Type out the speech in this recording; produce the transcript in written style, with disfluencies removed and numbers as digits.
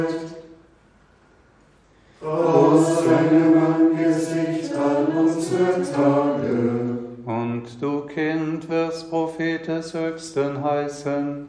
Aus seinem Angesicht all unsere Tage. Und du, Kind, wirst Prophet des Höchsten heißen